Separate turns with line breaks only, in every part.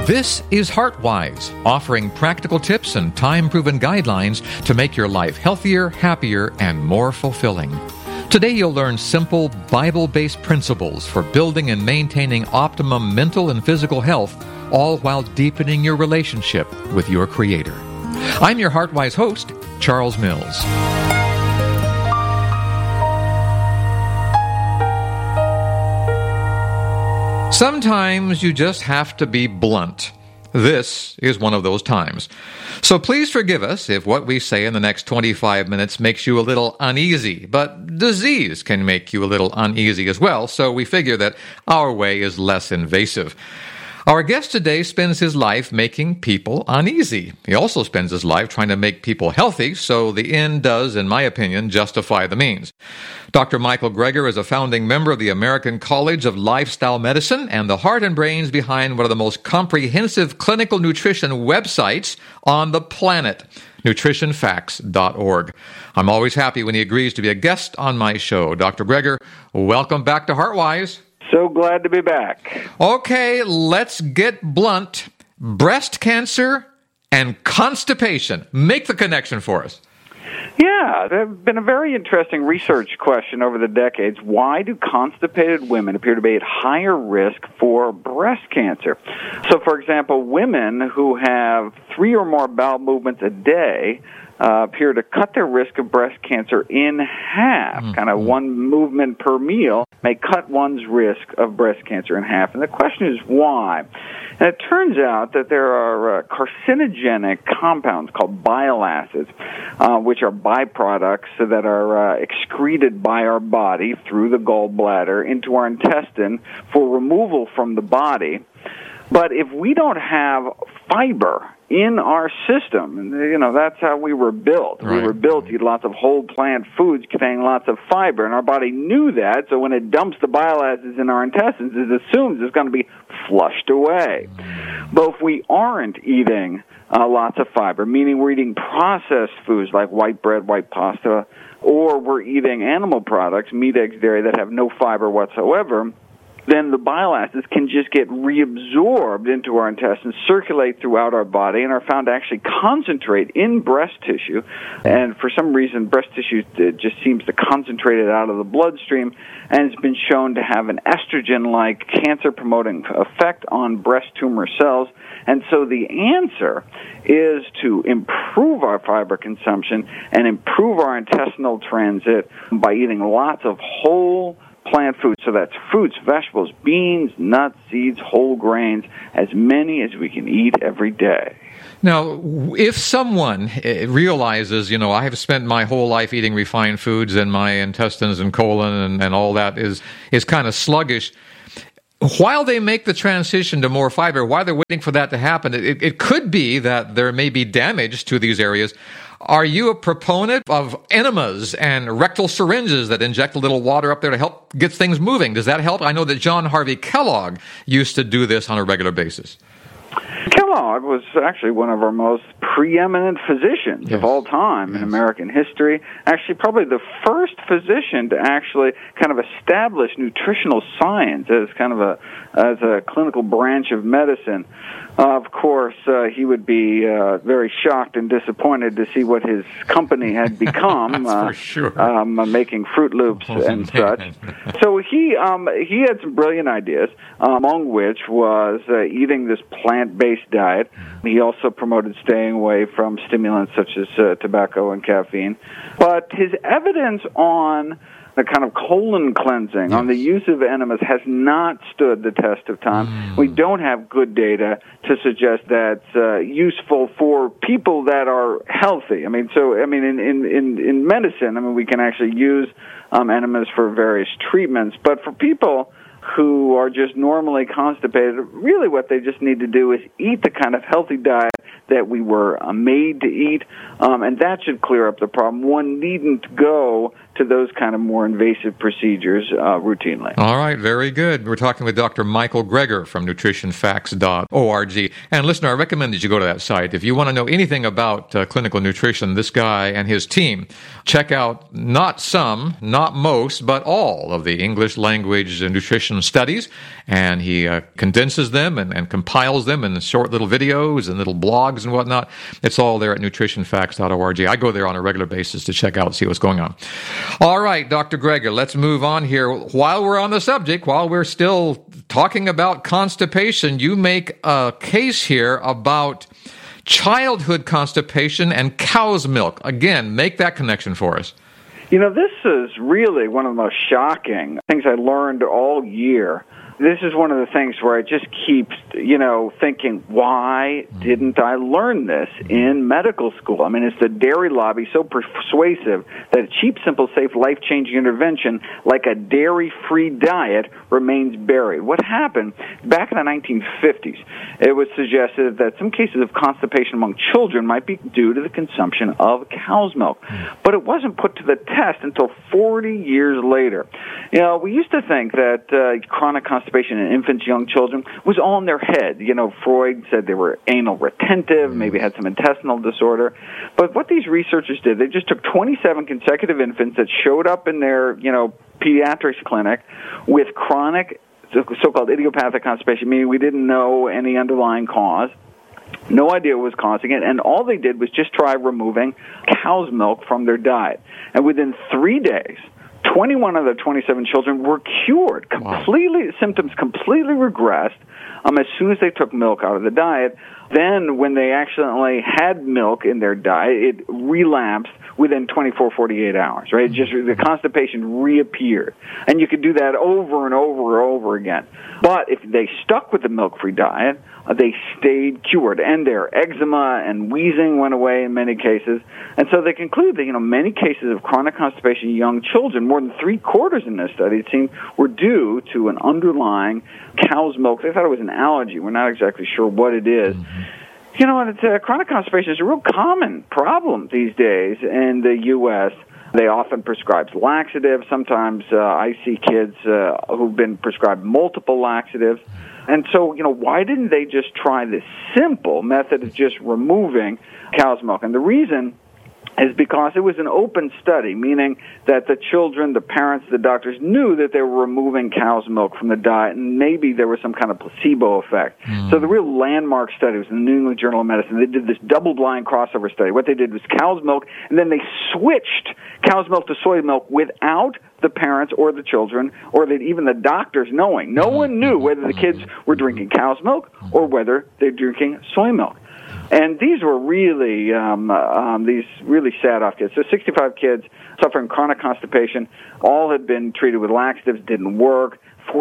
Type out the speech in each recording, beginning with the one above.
This is HeartWise, offering practical tips and time-proven guidelines to make your life healthier, happier, and more fulfilling. Today you'll learn simple, Bible-based principles for building and maintaining optimum mental and physical health, all while deepening your relationship with your Creator. I'm your HeartWise host, Charles Mills. Sometimes you just have to be blunt. This is one of those times. So please forgive us if what we say in the next 25 minutes makes you a little uneasy. But disease can make you a little uneasy as well, so we figure that our way is less invasive. Our guest today spends his life making people uneasy. He also spends his life trying to make people healthy, so the end does, in my opinion, justify the means. Dr. Michael Greger is a founding member of the American College of Lifestyle Medicine and the heart and brains behind one of the most comprehensive clinical nutrition websites on the planet, nutritionfacts.org. I'm always happy when he agrees to be a guest on my show. Dr. Greger, welcome back to HeartWise.
So glad to be back.
Okay, let's get blunt. Breast cancer and constipation. Make the connection for us.
Yeah, there's been a very interesting research question over the decades. Why do constipated women appear to be at higher risk for breast cancer? So, for example, women who have 3 or more bowel movements a day appear to cut their risk of breast cancer in half. Kind of one movement per meal may cut one's risk of breast cancer in half. And the question is why? And it turns out that there are carcinogenic compounds called bile acids, which are byproducts that are excreted by our body through the gallbladder into our intestine for removal from the body. But if we don't have fiber in our system, and that's how we were built. Right. We were built to eat lots of whole plant foods containing lots of fiber, and our body knew that, so when it dumps the bile acids in our intestines, it assumes it's going to be flushed away. But if we aren't eating lots of fiber, meaning we're eating processed foods like white bread, white pasta, or we're eating animal products, meat, eggs, dairy, that have no fiber whatsoever, then the bile acids can just get reabsorbed into our intestines, circulate throughout our body, and are found to actually concentrate in breast tissue. And for some reason, breast tissue just seems to concentrate it out of the bloodstream, and it's been shown to have an estrogen-like cancer-promoting effect on breast tumor cells. And so the answer is to improve our fiber consumption and improve our intestinal transit by eating lots of whole plant foods. So that's fruits, vegetables, beans, nuts, seeds, whole grains, as many as we can eat every day.
Now, if someone realizes, I have spent my whole life eating refined foods and my intestines and colon and all that is kind of sluggish, while they make the transition to more fiber, while they're waiting for that to happen, it could be that there may be damage to these areas. Are you a proponent of enemas and rectal syringes that inject a little water up there to help get things moving? Does that help? I know that John Harvey Kellogg used to do this on a regular basis.
Kellogg was actually one of our most preeminent physicians of all time in American history. Actually, probably the first physician to actually kind of establish nutritional science as kind of a clinical branch of medicine. Of course, he would be very shocked and disappointed to see what his company had become,
for sure.
Making Fruit Loops and such. So he had some brilliant ideas, among which was eating this plant-based diet. He also promoted staying away from stimulants such as tobacco and caffeine. But his evidence on the kind of colon cleansing, on the use of enemas, has not stood the test of time. We don't have good data to suggest that's useful for people that are healthy. In medicine, we can actually use enemas for various treatments, but for people who are just normally constipated, really what they just need to do is eat the kind of healthy diet that we were made to eat, and that should clear up the problem. One needn't go to those kind of more invasive procedures routinely.
All right, very good. We're talking with Dr. Michael Greger from nutritionfacts.org. And listener, I recommend that you go to that site. If you want to know anything about clinical nutrition, this guy and his team, check out not some, not most, but all of the English language nutrition studies. And he condenses them and compiles them in short little videos and little blogs and whatnot. It's all there at nutritionfacts.org. I go there on a regular basis to check out, see what's going on. All right, Dr. Greger, let's move on here. While we're on the subject, while we're still talking about constipation, you make a case here about childhood constipation and cow's milk. Again, make that connection for us.
You know, this is really one of the most shocking things I learned all year. This is one of the things where I just keep, thinking, why didn't I learn this in medical school? I mean, it's the dairy lobby so persuasive that a cheap, simple, safe, life-changing intervention like a dairy-free diet remains buried. What happened back in the 1950s, it was suggested that some cases of constipation among children might be due to the consumption of cow's milk. But it wasn't put to the test until 40 years later. You know, we used to think that chronic constipation in infants, young children, was all in their head. You know, Freud said they were anal retentive, maybe had some intestinal disorder. But what these researchers did, they just took 27 consecutive infants that showed up in their, pediatrics clinic with chronic, so-called idiopathic constipation, meaning we didn't know any underlying cause. No idea what was causing it, and all they did was just try removing cow's milk from their diet. And within 3 days, 21 of the 27 children were cured completely. Wow. Symptoms completely regressed as soon as they took milk out of the diet. Then when they accidentally had milk in their diet, it relapsed within 24, 48 hours, right? Just the constipation reappeared. And you could do that over and over and over again. But if they stuck with the milk-free diet, they stayed cured, and their eczema and wheezing went away in many cases. And so they conclude that, many cases of chronic constipation in young children, more than 3/4 in this study, it seemed, were due to an underlying cow's milk. They thought it was an allergy. We're not exactly sure what it is. Chronic constipation is a real common problem these days in the U.S. They often prescribe laxatives. Sometimes I see kids who've been prescribed multiple laxatives. And so, why didn't they just try this simple method of just removing cow's milk? And the reason is because it was an open study, meaning that the children, the parents, the doctors knew that they were removing cow's milk from the diet, and maybe there was some kind of placebo effect. So the real landmark study was in the New England Journal of Medicine. They did this double-blind crossover study. What they did was cow's milk, and then they switched cow's milk to soy milk without the parents or the children, or that even the doctors knowing. No one knew whether the kids were drinking cow's milk or whether they're drinking soy milk. And these were really these really sad-off kids. So 65 kids suffering chronic constipation, all had been treated with laxatives, didn't work.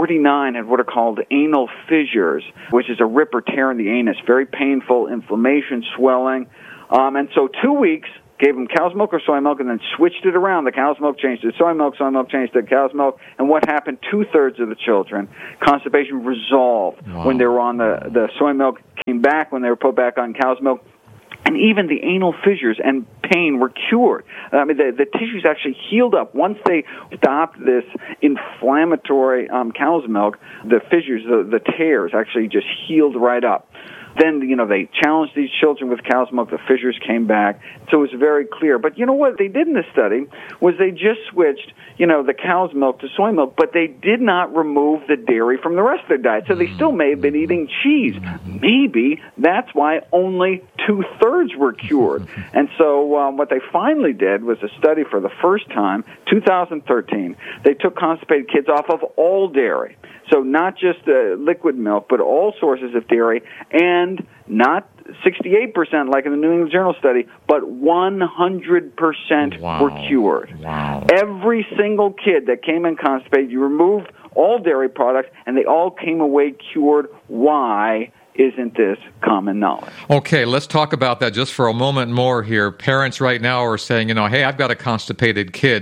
49 had what are called anal fissures, which is a rip or tear in the anus, very painful, inflammation, swelling. And so 2 weeks, gave them cow's milk or soy milk, and then switched it around. The cow's milk changed to soy milk changed to cow's milk. And what happened? 2/3 of the children, constipation resolved when they were on the soy milk, came back when they were put back on cow's milk. And even the anal fissures and pain were cured. I mean, the tissues actually healed up. Once they stopped this inflammatory cow's milk, the fissures, the tears actually just healed right up. Then, they challenged these children with cow's milk. The fissures came back. So it was very clear. But what they did in this study was they just switched, the cow's milk to soy milk, but they did not remove the dairy from the rest of their diet. So they still may have been eating cheese. Maybe that's why only 2/3 were cured. And so what they finally did was a study for the first time, 2013. They took constipated kids off of all dairy. So not just liquid milk, but all sources of dairy, and not 68% like in the New England Journal study, but 100% were cured.
Wow.
Every single kid that came in constipated, you removed all dairy products, and they all came away cured. Why isn't this common knowledge?
Okay, let's talk about that just for a moment more here. Parents right now are saying, hey, I've got a constipated kid.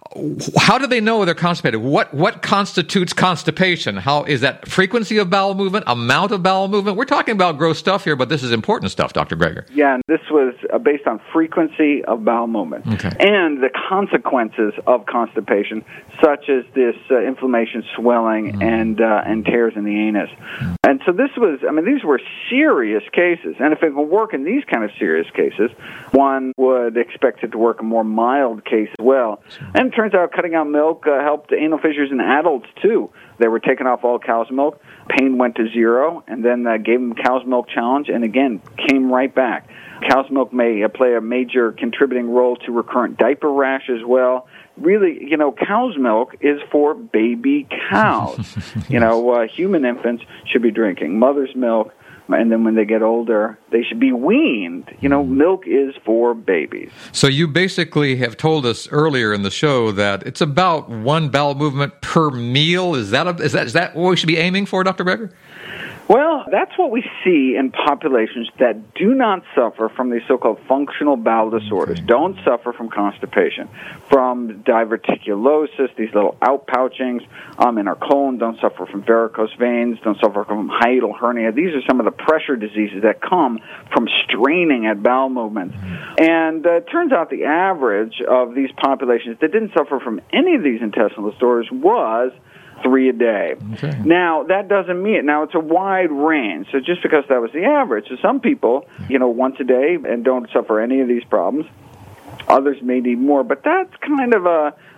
how do they know they're constipated? What constitutes constipation? How is that frequency of bowel movement, amount of bowel movement? We're talking about gross stuff here, but this is important stuff, Dr. Greger.
Yeah, and this was based on frequency of bowel movement and the consequences of constipation, such as this inflammation, swelling, and tears in the anus. And so these were serious cases. And if it can work in these kind of serious cases, one would expect it to work in more mild cases as well. And it turns out cutting out milk helped anal fissures in adults, too. They were taking off all cow's milk, pain went to zero, and then gave them cow's milk challenge, and again, came right back. Cow's milk may play a major contributing role to recurrent diaper rash as well. Really, cow's milk is for baby cows. Human infants should be drinking mother's milk, and then when they get older, they should be weaned. Milk is for babies.
So you basically have told us earlier in the show that it's about one bowel movement per meal. Is that what we should be aiming for, Dr. Greger?
Well, that's what we see in populations that do not suffer from these so-called functional bowel disorders, don't suffer from constipation, from diverticulosis, these little outpouchings in our colon, don't suffer from varicose veins, don't suffer from hiatal hernia. These are some of the pressure diseases that come from straining at bowel movements. And it turns out the average of these populations that didn't suffer from any of these intestinal disorders was 3 a day. Okay. Now, that doesn't mean it. Now, it's a wide range. So just because that was the average, so some people, once a day and don't suffer any of these problems. Others may need more, but that's kind of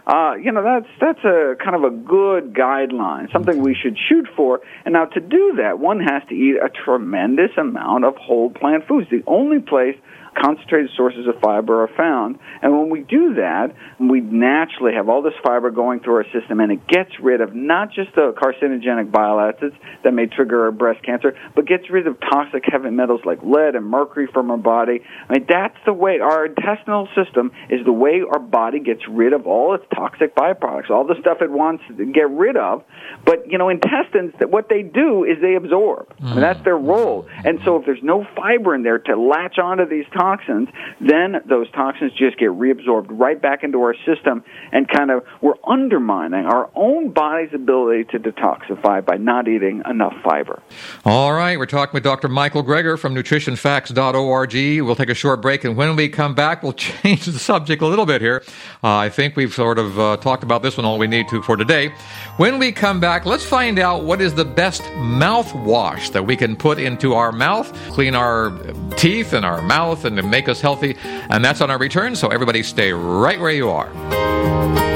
that's a kind of a good guideline, something we should shoot for. And now to do that, one has to eat a tremendous amount of whole plant foods. The only place concentrated sources of fiber are found. And when we do that, we naturally have all this fiber going through our system, and it gets rid of not just the carcinogenic bile acids that may trigger breast cancer, but gets rid of toxic heavy metals like lead and mercury from our body. That's the way our intestinal system is the way our body gets rid of all its toxic byproducts, all the stuff it wants to get rid of. But, intestines, what they do is they absorb. That's their role. And so if there's no fiber in there to latch onto these toxins, then those toxins just get reabsorbed right back into our system, and we're undermining our own body's ability to detoxify by not eating enough fiber.
All right, we're talking with Dr. Michael Greger from nutritionfacts.org. We'll take a short break, and when we come back, we'll change the subject a little bit here. I think we've sort of talked about this one all we need to for today. When we come back, let's find out what is the best mouthwash that we can put into our mouth, clean our teeth and our mouth, and to make us healthy. And that's on our return, so everybody stay right where you are.